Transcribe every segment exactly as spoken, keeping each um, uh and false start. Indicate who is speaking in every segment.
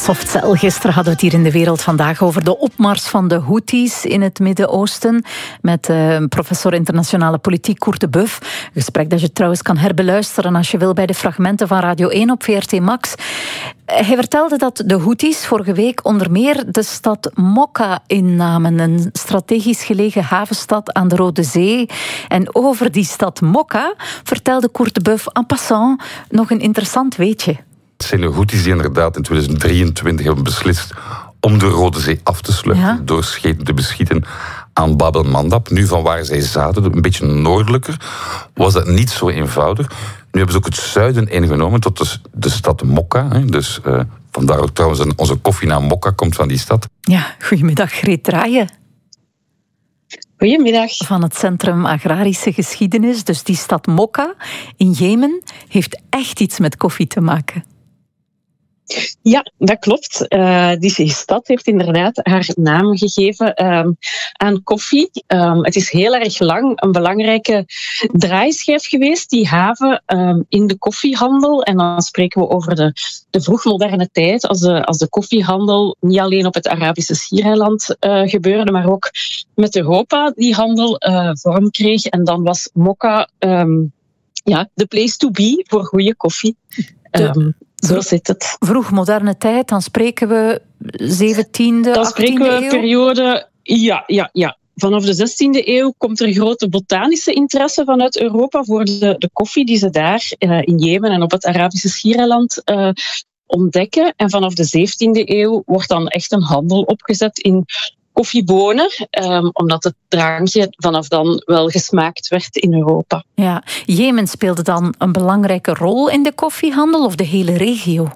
Speaker 1: Softcell. Gisteren hadden we het hier in de wereld vandaag over de opmars van de Houthis in het Midden-Oosten met uh, professor internationale politiek Koert de Buff. Een gesprek dat je trouwens kan herbeluisteren als je wil bij de fragmenten van Radio één op V R T Max. Hij vertelde dat de Houthis vorige week onder meer de stad Mokka innamen, een strategisch gelegen havenstad aan de Rode Zee. En over die stad Mokka vertelde Koert de Buff en passant nog een interessant weetje.
Speaker 2: Het zijn de Houthis die inderdaad in tweeduizend drieëntwintig hebben beslist om de Rode Zee af te sluiten, ja. door schepen te beschieten aan Bab el-Mandab. Nu van waar zij zaten, een beetje noordelijker, was dat niet zo eenvoudig. Nu hebben ze ook het zuiden ingenomen tot de, de stad Mokka. Hè. Dus uh, vandaar ook trouwens onze koffienaam Mokka komt van die stad.
Speaker 1: Ja, goedemiddag Greet Draaien.
Speaker 3: Goedemiddag.
Speaker 1: Van het Centrum Agrarische Geschiedenis. Dus die stad Mokka in Jemen heeft echt iets met koffie te maken.
Speaker 3: Ja, dat klopt. Uh, die stad heeft inderdaad haar naam gegeven um, aan koffie. Um, het is heel erg lang een belangrijke draaischijf geweest, die haven um, in de koffiehandel. En dan spreken we over de, de vroegmoderne tijd, als de, als de koffiehandel niet alleen op het Arabische Schiereiland uh, gebeurde, maar ook met Europa die handel uh, vorm kreeg. En dan was Mokka um, ja, the place to be voor goede koffie. Um, Zo zit het.
Speaker 1: Vroeg moderne tijd, dan spreken we zeventiende,
Speaker 3: dan
Speaker 1: achttiende
Speaker 3: spreken we
Speaker 1: eeuw?
Speaker 3: periode... Ja, ja, ja. Vanaf de zestiende eeuw komt er grote botanische interesse vanuit Europa voor de, de koffie die ze daar uh, in Jemen en op het Arabische Schiereiland uh, ontdekken. En vanaf de zeventiende eeuw wordt dan echt een handel opgezet in koffiebonen, um, omdat het drankje vanaf dan wel gesmaakt werd in Europa.
Speaker 1: Ja, Jemen speelde dan een belangrijke rol in de koffiehandel of de hele regio?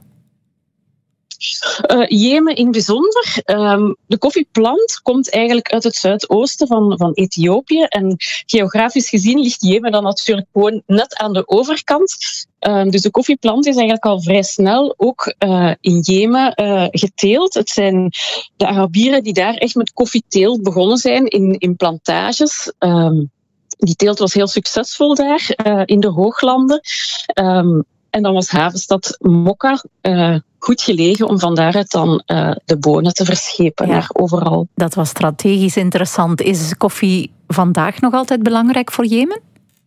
Speaker 3: Uh, Jemen in bijzonder. Um, de koffieplant komt eigenlijk uit het zuidoosten van, van Ethiopië. En geografisch gezien ligt Jemen dan natuurlijk gewoon net aan de overkant. Uh, dus de koffieplant is eigenlijk al vrij snel ook uh, in Jemen uh, geteeld. Het zijn de Arabieren die daar echt met koffieteelt begonnen zijn in, in plantages. Um, die teelt was heel succesvol daar uh, in de hooglanden. Um, En dan was havenstad Mokka uh, goed gelegen om van daaruit dan uh, de bonen te verschepen ja, naar overal.
Speaker 1: Dat was strategisch interessant. Is koffie vandaag nog altijd belangrijk voor Jemen?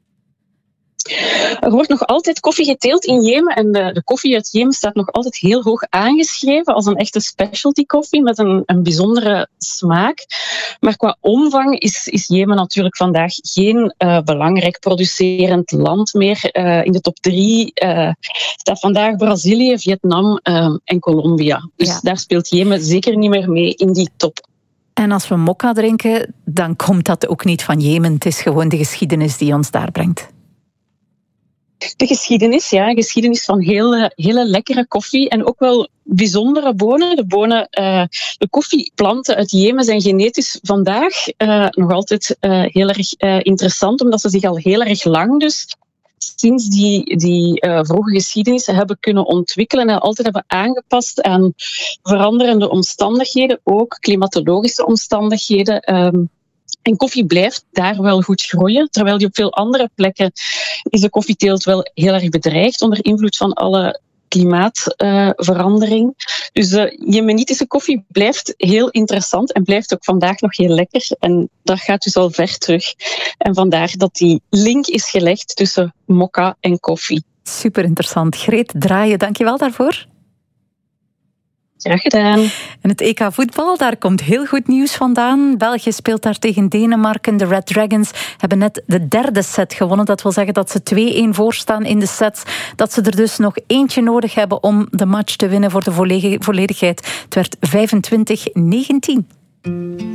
Speaker 3: Er wordt nog altijd koffie geteeld in Jemen en de, de koffie uit Jemen staat nog altijd heel hoog aangeschreven als een echte specialty koffie met een, een bijzondere smaak. Maar qua omvang is, is Jemen natuurlijk vandaag geen uh, belangrijk producerend land meer. Uh, in de top drie uh, staat vandaag Brazilië, Vietnam uh, en Colombia. Dus ja. daar speelt Jemen zeker niet meer mee in die top.
Speaker 1: En als we mokka drinken, dan komt dat ook niet van Jemen. Het is gewoon de geschiedenis die ons daar brengt.
Speaker 3: De geschiedenis, ja, de geschiedenis van hele, hele lekkere koffie en ook wel bijzondere bonen. De bonen, uh, de koffieplanten uit Jemen zijn genetisch vandaag uh, nog altijd uh, heel erg uh, interessant, omdat ze zich al heel erg lang dus sinds die, die uh, vroege geschiedenis hebben kunnen ontwikkelen en altijd hebben aangepast aan veranderende omstandigheden, ook klimatologische omstandigheden. Um, En koffie blijft daar wel goed groeien, terwijl die op veel andere plekken is de koffieteelt wel heel erg bedreigd onder invloed van alle klimaatverandering. Uh, dus de Jemenitische koffie blijft heel interessant en blijft ook vandaag nog heel lekker. En dat gaat dus al ver terug. En vandaar dat die link is gelegd tussen mokka en koffie.
Speaker 1: Super interessant. Greet Draaien, dankjewel daarvoor.
Speaker 3: Graag gedaan.
Speaker 1: En het E K voetbal, daar komt heel goed nieuws vandaan. België speelt daar tegen Denemarken. De Red Dragons hebben net de derde set gewonnen. Dat wil zeggen dat ze twee-een voorstaan in de sets. Dat ze er dus nog eentje nodig hebben om de match te winnen voor de volledigheid. Het werd vijfentwintig negentien.